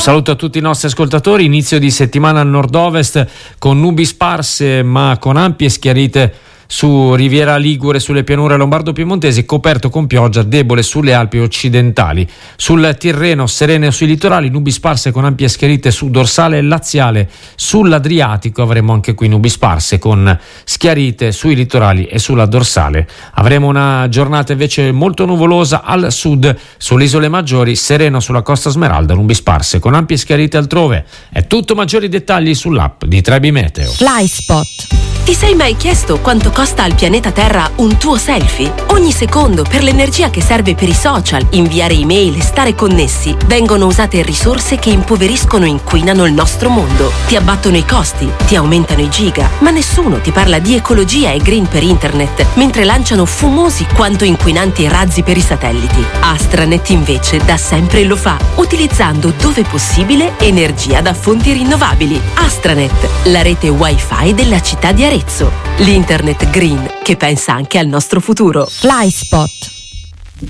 saluto a tutti i nostri ascoltatori. Inizio di settimana al nord-ovest con nubi sparse ma con ampie schiarite su Riviera Ligure, sulle pianure lombardo-piemontesi, coperto con pioggia debole sulle Alpi occidentali. Sul Tirreno serene sui litorali, nubi sparse con ampie schiarite su dorsale laziale. Sull'Adriatico avremo anche qui nubi sparse con schiarite sui litorali e sulla dorsale. Avremo una giornata invece molto nuvolosa al sud, sulle isole maggiori, sereno sulla Costa Smeralda, nubi sparse con ampie schiarite altrove. È tutto, maggiori dettagli sull'app di Trebi Meteo. Flyspot. Ti sei mai chiesto quanto costa al pianeta Terra un tuo selfie? Ogni secondo, per l'energia che serve per i social, inviare email e stare connessi, vengono usate risorse che impoveriscono e inquinano il nostro mondo. Ti abbattono i costi, ti aumentano i giga, ma nessuno ti parla di ecologia e green per internet, mentre lanciano fumosi quanto inquinanti razzi per i satelliti. Astranet invece da sempre lo fa, utilizzando dove possibile energia da fonti rinnovabili. Astranet, la rete wifi della città di Arezzo. L'internet green che pensa anche al nostro futuro. Flyspot.